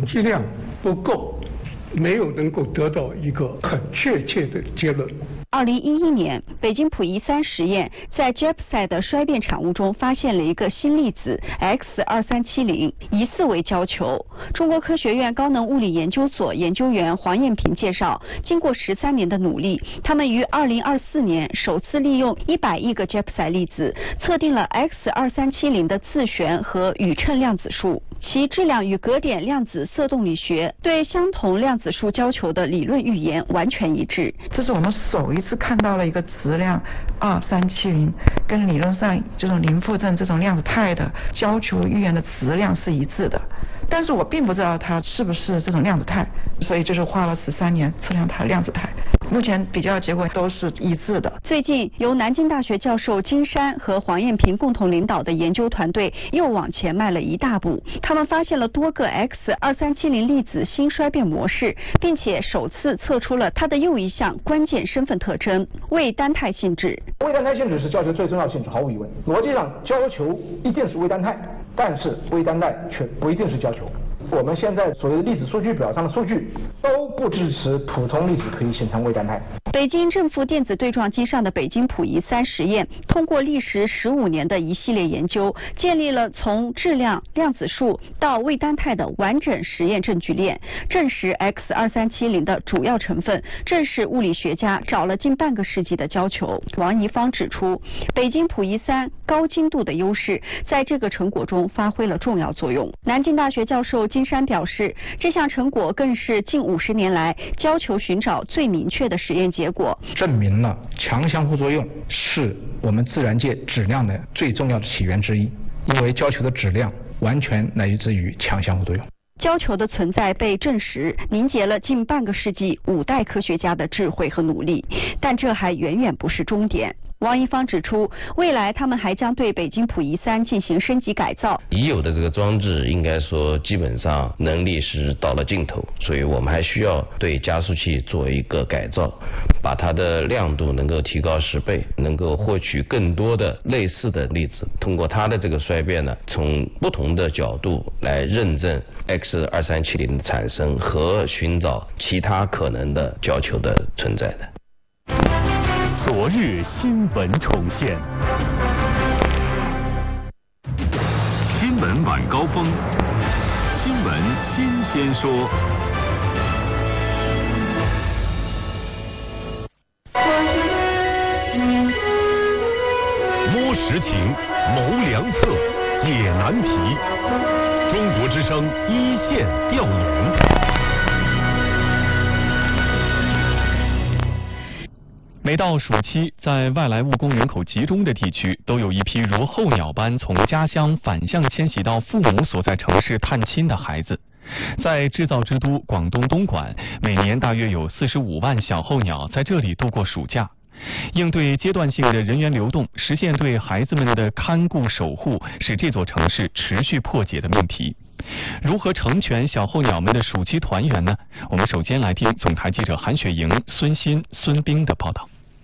剂量不够，没有能够得到一个很确切的结论。 2011年，北京溥仪3实验在 JEPSI 的衰变产物中发现了一个新粒子 X2370，疑似为胶球。中国科学院高能物理研究所研究员黄艳平介绍，经过13年的努力，他们于2024年首次利用100亿个 JEPSI 粒子，测定了 X2370的自旋和宇称量子数，其质量与格点量子色动力学对相同量子数胶球的理论预言完全一致。 这是我们首一次看到了一个质量2370，跟理论上这种林富正这种量子态的胶球预言的质量是一致的。但是我并不知道它是不是这种量子态，所以就是花了13年测量它量子态。目前比较结果都是一致的。 最近，由南京大学教授金山和黄艳平共同领导的研究团队又往前迈了一大步。他们发现了多个 X2370粒子新衰变模式，并且首次测出了它的又一项关键身份特征——微单态性质。 微单态性质是胶球最重要的性质，毫无疑问。逻辑上，胶球一定是微单态，但是微单态却不一定是胶球。我们现在所谓的粒子数据表上的数据都不支持普通粒子可以形成微单态。 北京正负电子对撞机上的北京溥仪3实验，通过历时15年的一系列研究，建立了从质量、量子数到微单态的完整实验证据链，证实 X2370的主要成分正是物理学家找了近半个世纪的胶球。王贻芳指出，北京溥仪3高精度的优势在这个成果中发挥了重要作用。南京大学教授金山表示，这项成果更是近50年来胶球寻找最明确的实验结果， 证明了强相互作用是我们自然界质量的最重要的起源之一，因为胶球的质量完全来自于强相互作用。 胶球的存在被证实，凝结了近半个世纪5代科学家的智慧和努力，但这还远远不是终点。王贻芳指出，未来他们还将对北京溥仪3进行升级改造。 已有的这个装置应该说基本上能力是到了尽头，所以我们还需要对加速器做一个改造，把它的亮度能够提高10倍，能够获取更多的类似的粒子，通过它的这个衰变呢，从不同的角度来认证 X2370的产生和寻找其他可能的胶球的存在的。 昨日新闻重现，新闻晚高峰，新闻新鲜说。摸实情，谋良策，解难题。中国之声一线调研。每到暑期，在外来务工人口集中的地区，都有一批如候鸟般从家乡反向迁徙到父母所在城市探亲的孩子。在制造之都广东东莞，每年大约有45万小候鸟在这里度过暑假。应对阶段性的人员流动，实现对孩子们的看顾守护，是这座城市持续破解的命题。如何成全小候鸟们的暑期团圆呢？我们首先来听总台记者韩雪莹、孙鑫、孙冰的报道。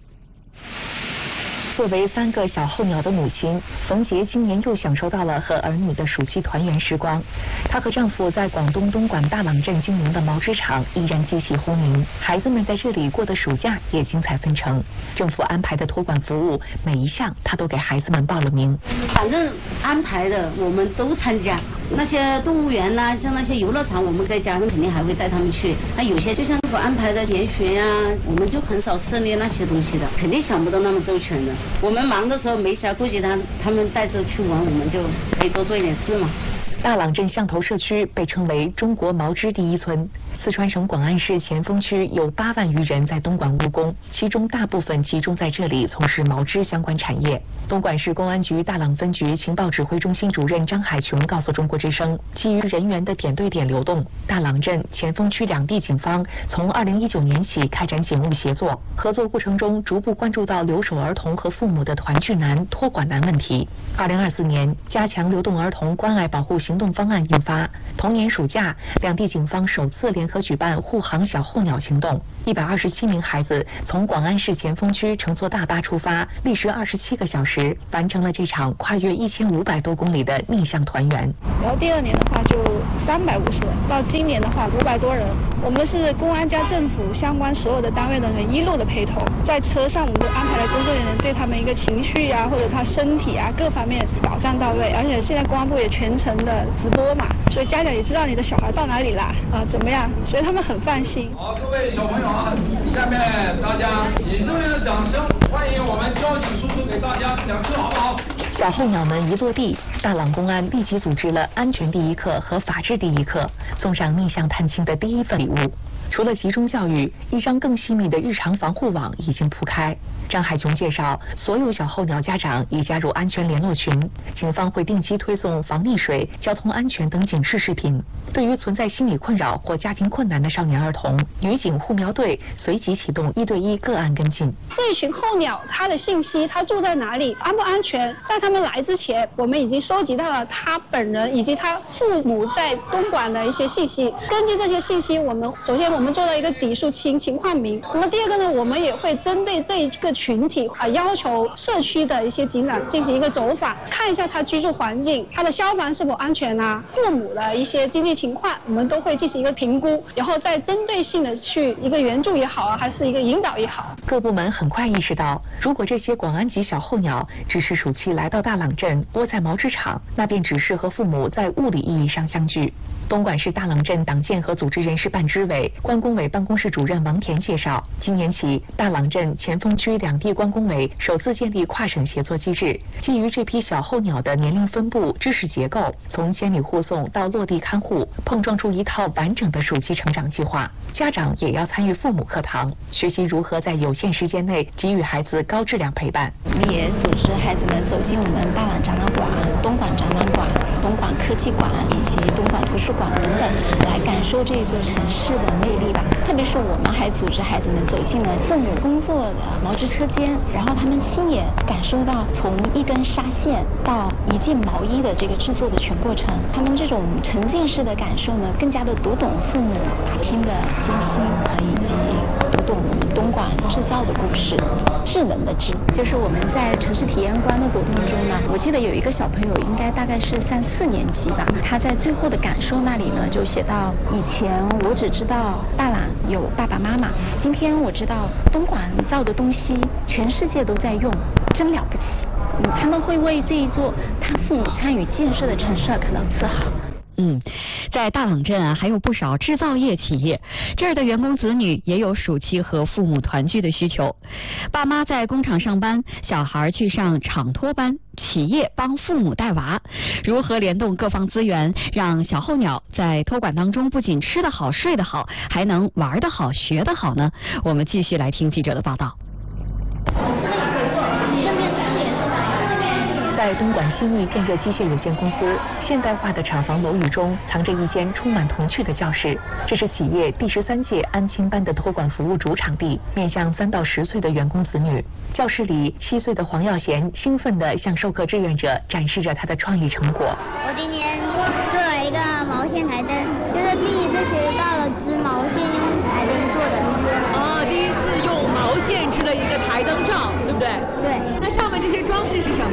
作为3个小候鸟的母亲，冯杰今年又享受到了和儿女的暑期团圆时光。她和丈夫在广东东莞大朗镇经营的毛织厂依然继续轰鸣，孩子们在这里过的暑假也精彩纷呈。政府安排的托管服务，每一项她都给孩子们报了名。 反正安排的我们都参加，那些动物园呐，像那些游乐场，我们在家中肯定还会带他们去。那有些就像政府安排的研学呀，我们就很少涉猎那些东西的，肯定想不到那么周全的。我们忙的时候没暇顾及他们带着去玩，我们就可以多做一点事嘛。 大朗镇象头社区被称为中国毛织第一村。四川省广安市前锋区有8万余人在东莞务工，其中大部分集中在这里从事毛织相关产业。东莞市公安局大朗分局情报指挥中心主任张海琼告诉中国之声，基于人员的点对点流动，大朗镇、前锋区2地警方从2019年起开展警务协作，合作过程中逐步关注到留守儿童和父母的团聚难、托管难问题。2024年，加强流动儿童关爱保护行动方案印发。同年暑假，2地警方首次联合举办护航小候鸟行动，127名孩子从广安市前锋区乘坐大巴出发，历时27个小时，完成了这场跨越1500多公里的逆向团圆。 然后第2年的话就350人，到今年的话500多人。我们是公安加政府相关所有的单位人员一路的陪同，在车上我们就安排了工作人员对他们一个情绪啊或者他身体啊各方面保障到位，而且现在公安部也全程的直播嘛，所以家长也知道你的小孩到哪里啦怎么样，所以他们很放心。 好，各位小朋友啊，下面大家以热烈的掌声欢迎我们交警叔叔给大家讲课，好不好？ 小候鸟们一落地，大朗公安立即组织了安全第一课和法治第一课，送上逆向探亲的第一份礼物。除了集中教育，一张更细密的日常防护网已经铺开。张海琼介绍，所有小候鸟家长已加入安全联络群，警方会定期推送防溺水、交通安全等警示视频。对于存在心理困扰或家庭困难的少年儿童，女警护苗队随即启动1对1个案跟进。 这一群候鸟，它的信息，它住在哪里，安不安全，在他们来之前，我们已经收集到了他本人以及他父母在东莞的一些信息。根据这些信息，首先我们做了一个底数情况明。那么第二个呢，我们也会针对这一个群体要求社区的一些警长进行一个走访，看一下他居住环境，他的消防是否安全啊，父母的一些经济情况，我们都会进行一个评估，然后再针对性的去一个援助也好啊，还是一个引导也好。 各部门很快意识到，如果这些广安籍小候鸟只是暑期来到大朗镇窝在毛织厂，那便只是和父母在物理意义上相聚。东莞市大朗镇党建和组织人事办支委关工委办公室主任王田介绍，今年起，大朗镇前锋区2地关工委首次建立跨省协作机制，基于这批小候鸟的年龄分布、知识结构，从千里护送到落地看护，碰撞出一套完整的暑期成长计划。家长也要参与父母课堂，学习如何在有限时间内给予孩子高质量陪伴。 我们也组织孩子们走进我们大朗展览馆、东莞展览馆、东莞科技馆以及东莞图书馆等等，来感受这座城市的魅力吧。特别是我们还组织孩子们走进了父母工作的毛织车间，然后他们亲眼感受到从一根纱线到一件毛衣的这个制作的全过程。他们这种沉浸式的感受呢，更加的读懂父母打拼的艰辛，以及读懂我们东莞制造的故事。智能的智，就是我们在城市体验馆的活动中呢，我记得有一个小朋友应该大概是3、4年级吧，他在最后的感受那里呢，就写到以前我只知道大朗有爸爸妈妈，今天我知道东莞造的东西全世界都在用，真了不起。他们会为这一座他父母参与建设的城市而感到自豪。 在大朗镇啊，还有不少制造业企业，这儿的员工子女也有暑期和父母团聚的需求。爸妈在工厂上班，小孩去上厂托班，企业帮父母带娃，如何联动各方资源，让小候鸟在托管当中不仅吃得好、睡得好，还能玩得好、学得好呢？我们继续来听记者的报道。 在东莞新义电热机械有限公司现代化的厂房楼宇中，藏着一间充满童趣的教室。这是企业第13届安亲班的托管服务主场地，面向3到10岁的员工子女。教室里，7岁的黄耀贤兴奋地向授课志愿者展示着他的创意成果。 我今年做了一个毛线台灯，就是第一次学到了织毛线用台灯做的。 第一次用毛线织了一个台灯罩，对不对？ 对。 那上面这些装饰是什么？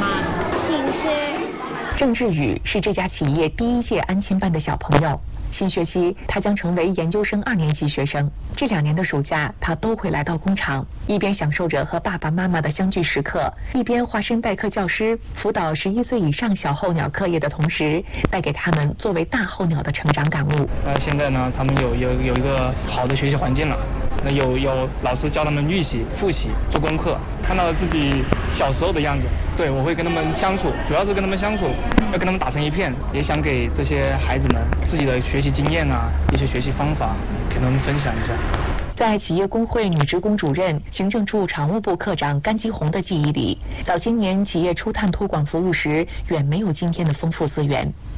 郑志宇是这家企业第1届安亲班的小朋友，新学期他将成为研究生2年级学生。这2年的暑假，他都会来到工厂，一边享受着和爸爸妈妈的相聚时刻，一边化身代课教师，辅导11岁以上小候鸟课业的同时，带给他们作为大候鸟的成长感悟。 现在呢，他们有一个好的学习环境了。那有老师教他们预习、复习、做功课，看到了自己小时候的样子。对，我会跟他们相处，主要是跟他们相处，要跟他们打成一片，也想给这些孩子们自己的学习经验啊，一些学习方法，给他们分享一下。 在企业工会女职工主任、行政处常务部科长甘基红的记忆里，早些年企业初探托管服务时，远没有今天的丰富资源。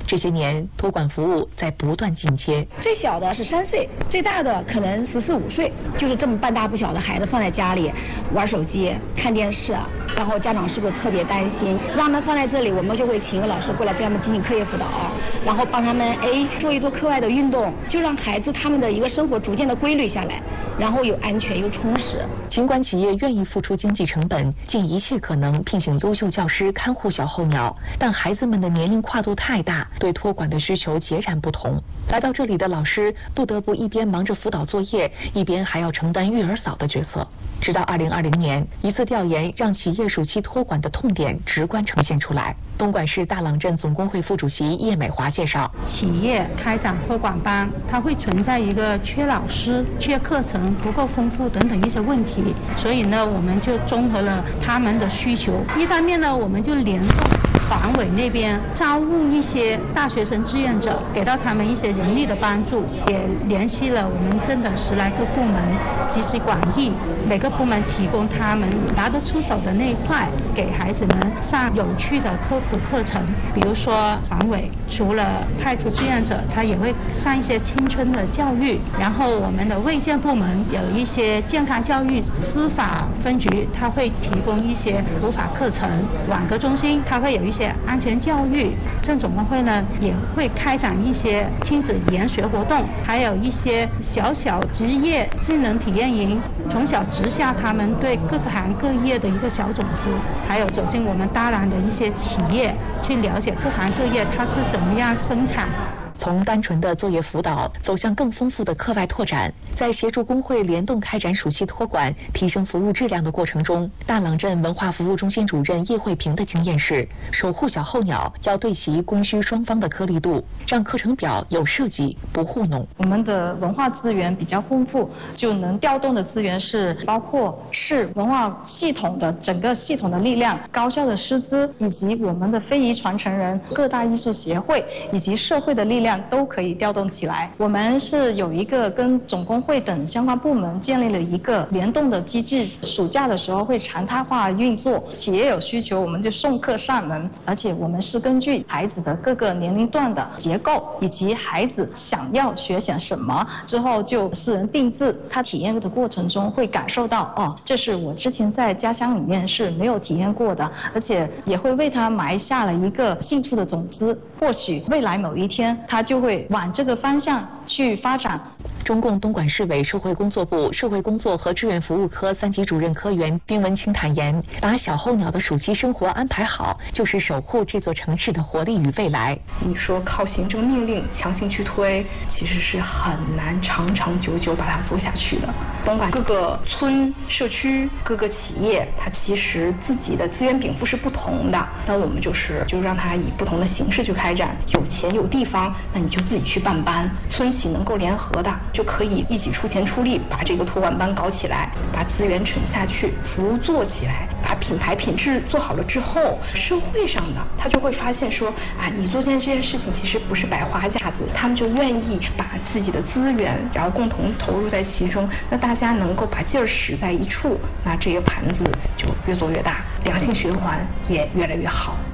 这些年，托管服务在不断进阶。 最小的是3岁，最大的可能14、15岁，就是这么半大不小的孩子放在家里玩手机、看电视，然后家长是不是特别担心？让他们放在这里，我们就会请一个老师过来给他们进行课业辅导，然后帮他们做一做课外的运动，就让孩子他们的一个生活逐渐的规律下来，然后有安全又充实。 尽管企业愿意付出经济成本，尽一切可能聘请优秀教师看护小候鸟，但孩子们的年龄跨度太大，对托管的需求截然不同。来到这里的老师不得不一边忙着辅导作业，一边还要承担育儿嫂的角色。直到2020年，一次调研让企业暑期托管的痛点直观呈现出来。东莞市大朗镇总工会副主席叶美华介绍， 企业开展托管班，它会存在一个缺老师、缺课程不够丰富等等一些问题，所以呢，我们就综合了他们的需求。一方面呢，我们就联动环委那边招募一些大学生志愿者，给到他们一些人力的帮助，也联系了我们镇的10来个部门，集思广益，每个部门提供他们拿得出手的那一块，给孩子们上有趣的科普课程。比如说环委除了派出志愿者，他也会上一些青春的教育，然后我们的卫健部门有一些健康教育，司法分局他会提供一些普法课程，网格中心他会有一些安全教育，镇总工会呢也会开展一些亲子研学活动，还有一些小职业技能体验营，从小植下他们对各个行各业的一个小种子，还有走进我们大朗的一些企业，去了解各行各业它是怎么样生产。 从单纯的作业辅导走向更丰富的课外拓展，在协助工会联动开展暑期托管、提升服务质量的过程中，大朗镇文化服务中心主任叶慧萍的经验是，守护小候鸟要对齐供需双方的颗粒度，让课程表有设计，不糊弄。 我们的文化资源比较丰富，就能调动的资源是包括市文化系统的整个系统的力量、高校的师资，以及我们的非遗传承人、各大艺术协会以及社会的力量都可以调动起来。我们是有一个跟总工会等相关部门建立了一个联动的机制，暑假的时候会常态化运作，企业有需求我们就送课上门，而且我们是根据孩子的各个年龄段的结构以及孩子想要学些什么，之后就私人定制，他体验的过程中会感受到这是我之前在家乡里面是没有体验过的，而且也会为他埋下了一个兴趣的种子，或许未来某一天他就会往这个方向去发展。 中共东莞市委社会工作部社会工作和志愿服务科3级主任科员丁文清坦言，把小候鸟的暑期生活安排好，就是守护这座城市的活力与未来。 你说靠行政命令强行去推，其实是很难长长久久把它做下去的。东莞各个村、社区、各个企业，它其实自己的资源禀赋是不同的，那我们就让它以不同的形式去开展。有钱有地方，那你就自己去办班，村企能够联合的，就可以一起出钱出力把这个托管班搞起来，把资源沉下去，服务做起来，把品牌品质做好了之后，社会上的他就会发现说你做这件事情其实不是白花架子，他们就愿意把自己的资源然后共同投入在其中，那大家能够把劲儿使在一处，那这个盘子就越做越大，良性循环也越来越好。